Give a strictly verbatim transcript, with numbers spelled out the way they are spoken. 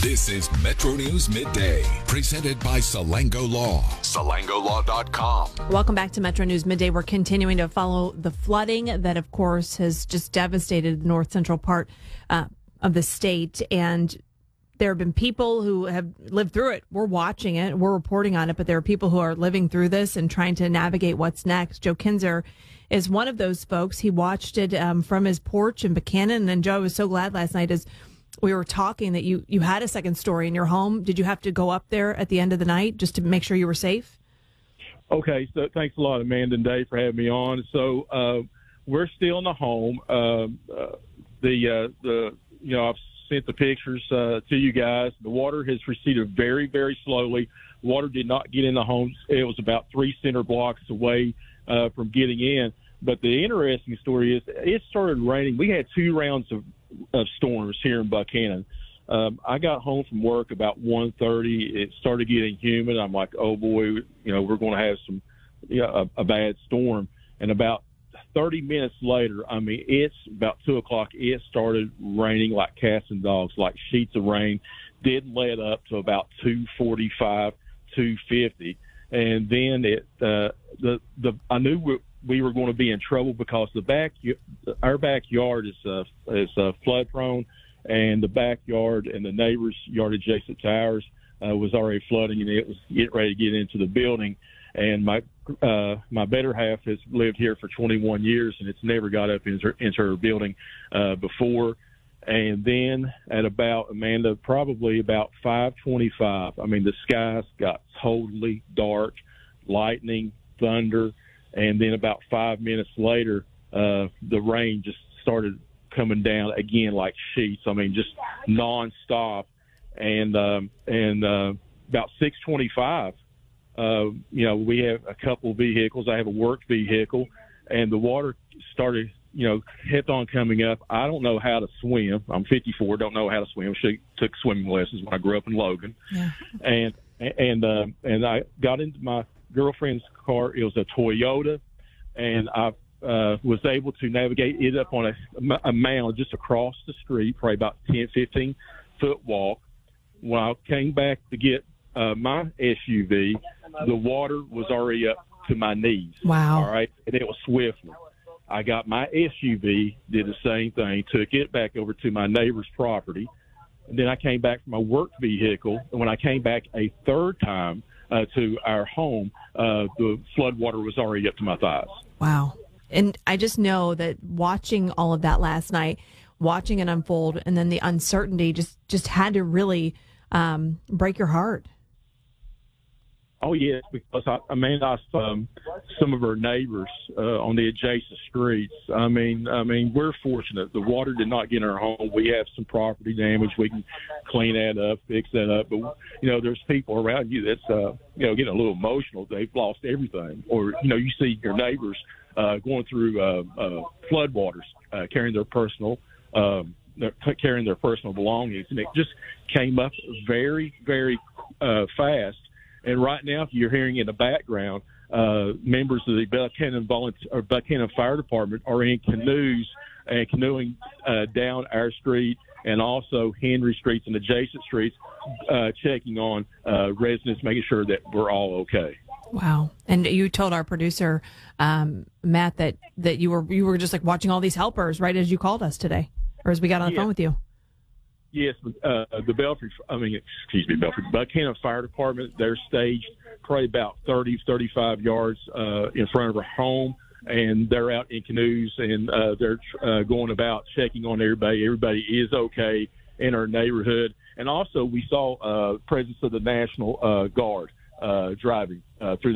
This is Metro News Midday, presented by Salango Law. Salango Law dot com. Welcome back to Metro News Midday. We're continuing to follow the flooding that, of course, has just devastated the north central part uh, of the state. And there have been people who have lived through it. We're watching it. We're reporting on it. But there are people who are living through this and trying to navigate what's next. Joe Kinzer is one of those folks. He watched it um, from his porch in Buchanan. And Joe, I was so glad last night as we were talking that you, you had a second story in your home. Did you have to go up there at the end of the night just to make sure you were safe? Okay, so thanks a lot, Amanda and Dave, for having me on. So uh, we're still in the home. Uh, uh, the uh, the you know I've sent the pictures uh, to you guys. The water has receded very very slowly. Water did not get in the homes. It was about three center blocks away uh, from getting in. But the interesting story is it started raining. We had two rounds of, of storms here in Buchanan. Um, I got home from work about one thirty. It started getting humid. I'm like, oh, boy, you know, we're going to have some yeah, a, a bad storm. And about thirty minutes later, I mean, it's about two o'clock. It started raining like cats and dogs, like sheets of rain. Didn't let up to about two forty-five, two fifty. And then it, uh, the, the, I knew we, we were going to be in trouble because the back, our backyard is, uh, is uh, flood prone. And the backyard and the neighbor's yard adjacent to ours uh, was already flooding, and it was getting ready to get into the building. And my uh, my better half has lived here for twenty-one years, and it's never got up into, into her building uh, before. And then at about, Amanda, probably about five twenty-five, I mean, the skies got totally dark, lightning, thunder, and then about five minutes later, uh, the rain just started coming down again like sheets. I mean, just nonstop. And um, and uh, about six twenty-five, uh, you know, we have a couple of vehicles. I have a work vehicle, and the water started, you know, kept on coming up. I don't know how to swim. I'm fifty-four, don't know how to swim. She took swimming lessons when I grew up in Logan. Yeah. And and uh, and I got into my girlfriend's car. It was a Toyota, and I Uh, was able to navigate it up on a, a mound just across the street, probably about ten, fifteen foot walk. When I came back to get uh, my S U V, the water was already up to my knees. Wow. All right. And it was swiftly. I got my S U V, did the same thing, took it back over to my neighbor's property. And then I came back from my work vehicle. And when I came back a third time uh, to our home, uh, the flood water was already up to my thighs. Wow. And I just know that watching all of that last night, watching it unfold, and then the uncertainty just, just had to really um, break your heart. Oh, yes, because I, I mean, I um, some of our neighbors uh, on the adjacent streets. I mean, I mean, we're fortunate. The water did not get in our home. We have some property damage. We can clean that up, fix that up. But you know, there's people around you that's uh, you know getting a little emotional. They've lost everything, or you know, you see your neighbors uh, going through uh, uh, flood waters, uh, carrying their personal. Um, they're carrying their personal belongings, and it just came up very, very uh, fast. And right now, if you're hearing in the background, uh, members of the Buchanan Volunteer or Buchanan Fire Department are in canoes and canoeing uh, down our street and also Henry Streets and adjacent streets, uh, checking on uh, residents, making sure that we're all okay. Wow! And you told our producer um, Matt that, that you were you were just like watching all these helpers right as you called us today, or as we got on the yeah. phone with you. Yes, uh, the Belfry, I mean, excuse me, Belfry, Buchanan Fire Department, they're staged probably about thirty, thirty-five yards uh, in front of our home, and they're out in canoes, and uh, they're uh, going about checking on everybody. Everybody is okay in our neighborhood. And also we saw uh, presence of the National uh, Guard uh, driving uh, through